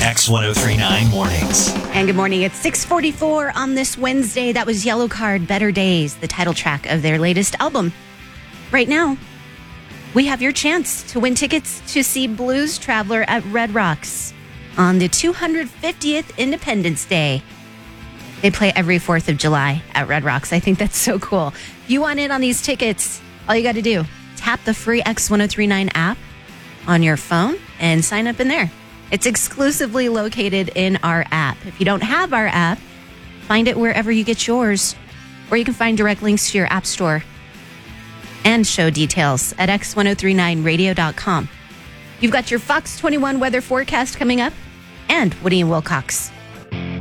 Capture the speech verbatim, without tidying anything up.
X ten thirty-nine Mornings. And good morning. It's six forty-four on this Wednesday. That was Yellow Card, Better Days, the title track of their latest album. Right now, we have your chance to win tickets to see Blues Traveler at Red Rocks on the two hundred fiftieth Independence Day. They play every fourth of July at Red Rocks. I think that's so cool. If you want in on these tickets, all you got to do, tap the free X ten thirty-nine app on your phone and sign up in there. It's exclusively located in our app. If you don't have our app, find it wherever you get yours, or you can find direct links to your app store and show details at x ten thirty-nine radio dot com. You've got your Fox twenty-one weather forecast coming up and Woody and Wilcox.